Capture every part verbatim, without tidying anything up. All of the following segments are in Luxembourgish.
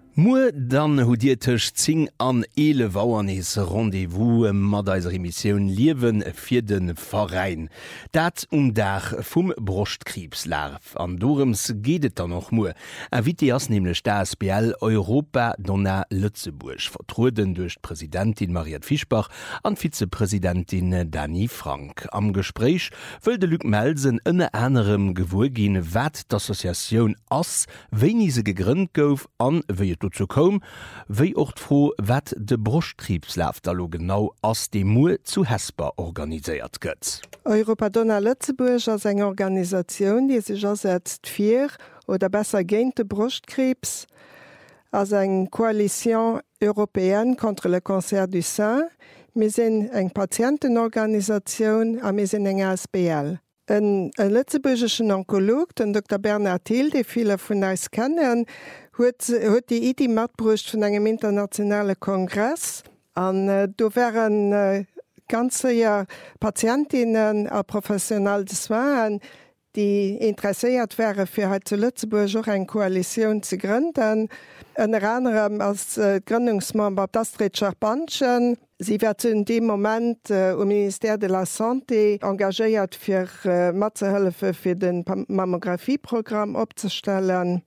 Mu dann hudietech zing an ele Waernis Rendevous mat deiser Missionioun liewen fir den Verein. Dat um Dach vum Brustkrebslarv. An Dorems gehtet da noch mu. Er wit ass nämlichlech der S B L Europa Donna Lützeburg, vertruden durch Präsidentin Mariette Fischbach an Vizepräsidentin Dani Frank. Am Gespräch wëll de Luc Melsen ënne enem gewurgin wat d'Assoziatioun ass, wéi se gegrünnt gouf an wéi zu kom, wéi ocht froh wat de Brustkrebslarv da lo genau ass dem Mu zu Hesper organisiert gëtt. Europa Donna Lützeburg ass eng Organisation, die sich ersetzt fir oder besser géint de Brustkrebs, as eng Koalition européenne contre le cancer du sein, mir sinn eng Patientenorganisation a mir sinn eng S B L. Ein, ein lützeburgischen Onkolog, den Doktor Bernhard Hill, die viele von uns kennen, hat, hat die Idee mitgebracht von einem internationalen Kongress. Und äh, da wären äh, ganze Jahr Patientinnen und Professionelle des Soins, die interessiert wären, für heute zu Lützeburg auch eine Koalition zu gründen. Unter anderem als äh, Gründungsmember Astrid Scharpanchen. Sie wird in dem Moment äh, im Ministère de la Santé engagiert, für äh, Matzehelfe für den Mammografieprogramm aufzustellen.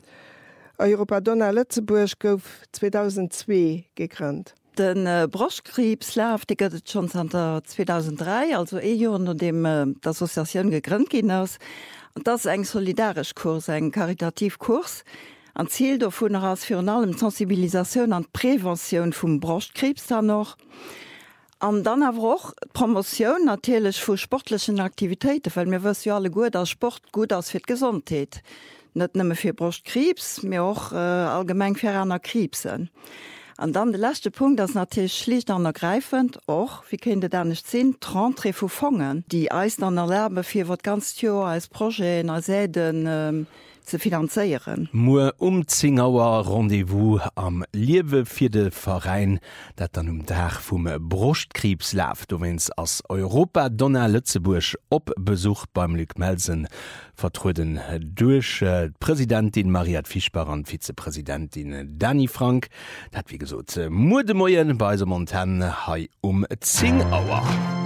Europa Donna Lützeburg gouf zweitausendzwei gegründet. Den äh, Brustkrebslarv, die gëtt schon seit zweitausenddrei, also e Jahr unter dem äh, d'Assoziatioun gegrünnt gin ass. Und das ist eng solidarisch Kurs, eng Karitativkurs. An Ziel davon ass fir an allem Sensibilisaun an Prävention vum Brustkrebs da noch. An dann awer och Promotion natürlich vu sportlichen Aktivitäten, weil mir wës ja alle gut als Sport gut as fir Gesundheit. Nicht nur für Brustkrebs, mir auch äh, allgemein für andere Krebsen. Und dann der letzte Punkt, das ist natürlich schlicht und ergreifend auch, wie können das nicht sehen, Rentrée von Fonds, die uns dann erlauben, für das ganze Jahr als Projekt, als Äden ähm, zu finanzieren. Mu um Zingauer Rendevous am Liewe fir de Verein, dat dann um Dach vum Brustkrebslarv, du wenn's as Europa Donna Lützeburg op Besuch beim Luc Melsen vertruden durch äh, Präsidentin Mariette Fischbach und Vizepräsidentin Dani Frank. Dat wie gesot Mu de Moien bei Montan hai um Zingauer.